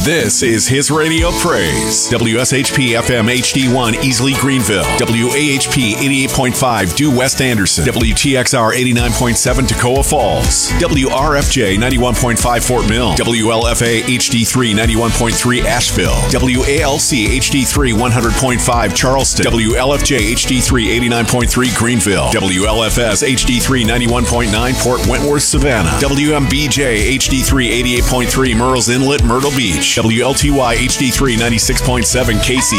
This is his radio praise. WSHP FM HD1 Easley Greenville. WAHP 88.5 Due West Anderson. WTXR 89.7 Toccoa Falls. WRFJ 91.5 Fort Mill. WLFA HD3 91.3 Asheville. WALC HD3 100.5 Charleston. WLFJ HD3 89.3 Greenville. WLFS HD3 91.9 Port Wentworth Savannah. WMBJ HD3 88.3 Murrells Inlet Myrtle Beach. WLTY HD3 96.7 Casey.